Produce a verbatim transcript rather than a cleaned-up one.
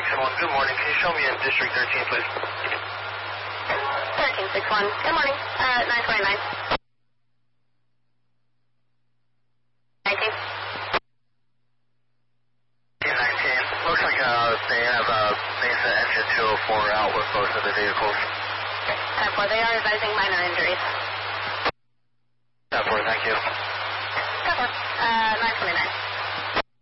six one, good morning. Can you show me in District thirteen, please? thirteen six one, good morning. Uh, nine twenty-nine. nineteen. nineteen. Looks like uh, they have uh, Mesa engine two oh four out with both of the vehicles. ten four, they are advising minor injuries. ten four, thank you. ten four, uh, nine twenty-nine.